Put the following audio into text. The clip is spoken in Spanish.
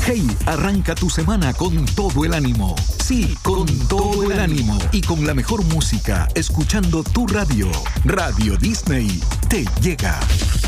Hey, arranca tu semana con todo el ánimo. Sí, con todo el ánimo. Y con la mejor música, escuchando tu radio. Radio Disney te llega.